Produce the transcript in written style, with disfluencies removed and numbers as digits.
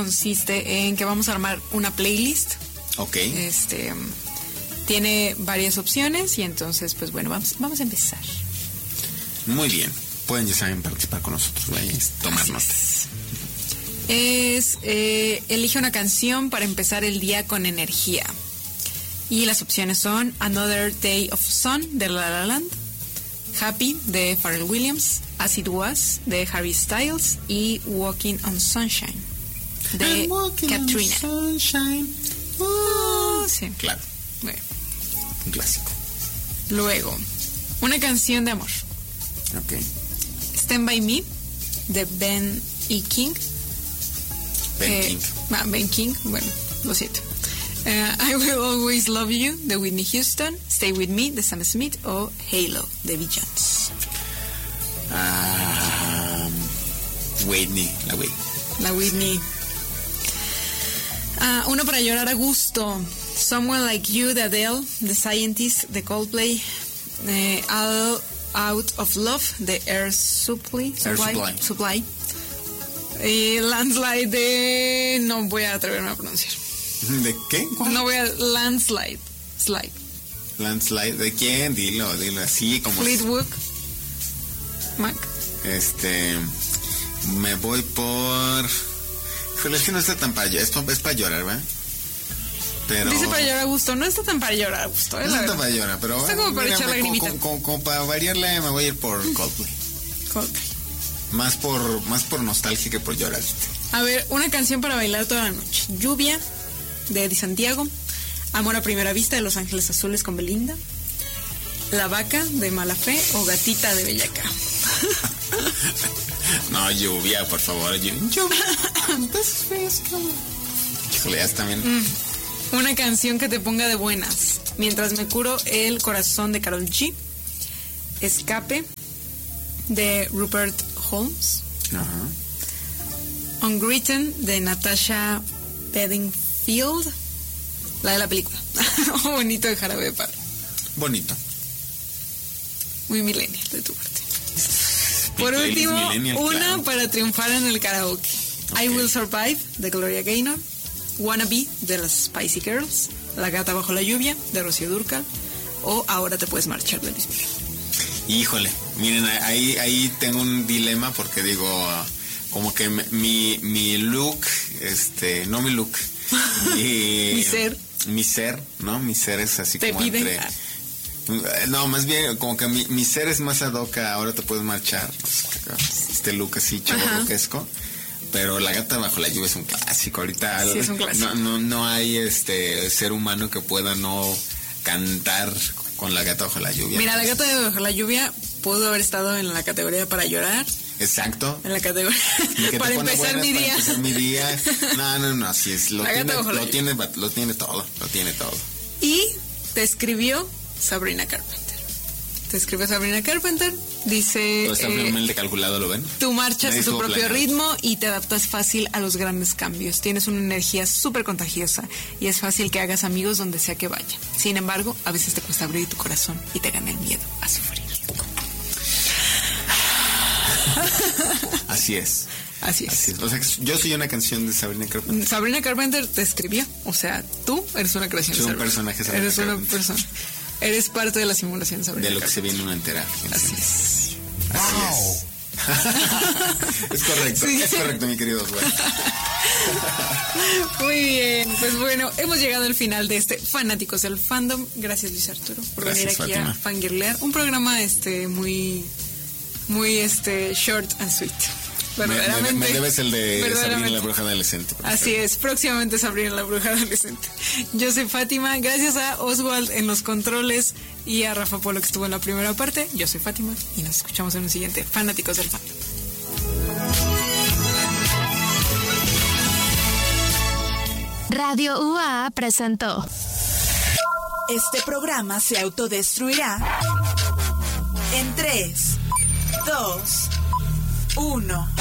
consiste en que vamos a armar una playlist. Ok. Tiene varias opciones y entonces, pues bueno, vamos a empezar. Muy bien. Pueden, ya saben, participar con nosotros, tomar nota. Elige una canción para empezar el día con energía. Y las opciones son Another Day of Sun de La La Land, Happy de Pharrell Williams, As It Was de Harry Styles y Walking on Sunshine de Katrina. Sí. Claro. Bueno. Un clásico. Luego, una canción de amor. Ok. Stand By Me de Ben E. King. Ben King, bueno, lo siento. I Will Always Love You de Whitney Houston, Stay With Me de Sam Smith o Halo de Bill Jones. Whitney. La Whitney. Uno para llorar a gusto. Someone Like You de Adele, The Scientist de Coldplay, All Out of Love de Air Supply. Y Landslide de... No voy a atreverme a pronunciar. ¿De qué? ¿Cuál? No voy a... Landslide. ¿Landslide? ¿De quién? Dilo así como... Fleetwood Mac. Me voy por... Híjole, es que no está tan para llorar. Es para llorar, ¿verdad? Pero... Dice para llorar a gusto. No está tan para llorar a gusto. No está para llorar, pero... Está como para echar lagrimita. Como para variarle, me voy a ir por Coldplay. Más por nostalgia que por llorar. A ver, una canción para bailar toda la noche. Lluvia de Eddie Santiago, Amor a Primera Vista de Los Ángeles Azules con Belinda, La Vaca de Mala Fe o Gatita de Bellaca. No, Lluvia, por favor. Lluvia. Híjole, ya está bien. Una canción que te ponga de buenas. Mientras me curo el corazón de Karol G. Escape de Rupert Holmes. Ajá. Unwritten de Natasha Bedingfield, la de la película. Bonito de Jarabe de Palo. Bonito. Muy millennial de tu parte. Por último, una claro. Para triunfar en el karaoke. Okay. I Will Survive de Gloria Gaynor, Wannabe de las Spicy Girls, La Gata Bajo la Lluvia de Rocío Dúrcal o Ahora Te Puedes Marchar de Luis Miguel. Híjole, miren, ahí tengo un dilema porque digo, como que mi look, no mi look, mi ser, ¿no? Mi ser es así ¿te como piden? No, más bien como que mi ser es más ad hoc, Ahora Te Puedes Marchar, este look así chavorruquesco. Pero La Gata Bajo la Lluvia es un clásico. Ahorita sí, es un clásico. No hay ser humano que pueda no cantar con La Gata Bajo la Lluvia. Mira, La Gata Bajo la Lluvia pudo haber estado en la categoría para llorar. Exacto. En la categoría para empezar mi día. Para empezar mi día. No, así es. Lo tiene todo. Y te escribió Sabrina Carpenter. Dice... Todo está firmemente calculado, ¿lo ven? Tú marchas a tu propio ritmo y te adaptas fácil a los grandes cambios. Tienes una energía súper contagiosa y es fácil que hagas amigos donde sea que vayan. Sin embargo, a veces te cuesta abrir tu corazón y te gana el miedo a sufrir. Así es. O sea, yo soy una canción de Sabrina Carpenter. Sabrina Carpenter te escribió. O sea, tú eres una creación de Sabrina. Un personaje Sabrina Eres Carpenter. una persona. Eres parte de la simulación, Sabrina. De lo Carpenter. que se viene una entera. Así es. Es correcto, sí. Es correcto, mi querido Oswald. Muy bien, pues bueno, hemos llegado al final de este Fanáticos del Fandom. Gracias, Luis Arturo, por venir aquí Fátima. A Fangirlear. Un programa muy short and sweet. Verdaderamente. Me debes el de Sabrina la Bruja Adolescente. Así es, próximamente Sabrina la Bruja Adolescente. Yo soy Fátima, gracias a Oswald en los controles y a Rafa Polo que estuvo en la primera parte. Yo soy Fátima y nos escuchamos en un siguiente Fanáticos del Fandom. Radio UA presentó. Este programa se autodestruirá en 3, 2, 1.